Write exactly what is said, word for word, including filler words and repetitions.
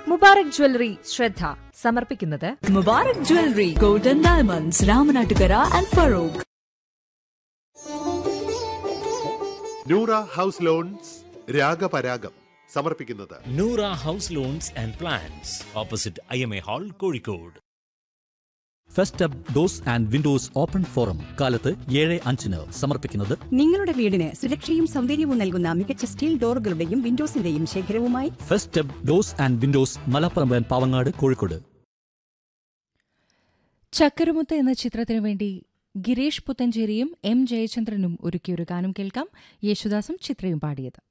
Mubarak jewellery ശ്രദ്ധ സമർപ്പിക്കുന്നത് Mubarak jewellery golden diamonds Ramanattukara and Farooq. Noora house loans രാഗപരാഗം സമർപ്പിക്കുന്നത് Noora house loans and plans opposite I M A hall, Kozhikode. First up dose and Windows open forum കാലത്ത് ഏഴ് അഞ്ചിന് സമർപ്പിക്കുന്നത് നിങ്ങളുടെ വീടിന് സുരക്ഷയും സൗന്ദര്യവും നൽകുന്ന മികച്ച steel ഡോറുകളുടെയും വിൻഡോസിന്റെയും ശേഖരവുമായി first up dose and Windows Malappuram Pavangad, Kozhikode. Chakkaramuthu എന്ന ചിത്രത്തിനു വേണ്ടി ഗിരീഷ് പുത്തഞ്ചേരിയും എം ജയചന്ദ്രനും ഒരുക്കിയൊരു ഗാനം കേൾക്കാം. യേശുദാസും ചിത്രയും പാടിയത്.